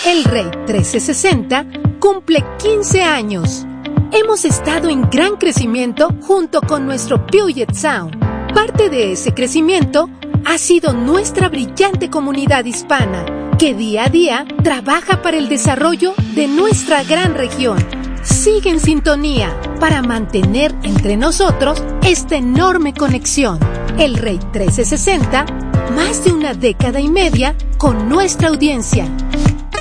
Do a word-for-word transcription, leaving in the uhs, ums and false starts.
El Rey trescientos sesenta cumple quince años. Hemos estado en gran crecimiento junto con nuestro Puget Sound. Parte de ese crecimiento ha sido nuestra brillante comunidad hispana, que día a día trabaja para el desarrollo de nuestra gran región. Sigue en sintonía para mantener entre nosotros esta enorme conexión. El Rey trece sesenta, más de una década y media con nuestra audiencia.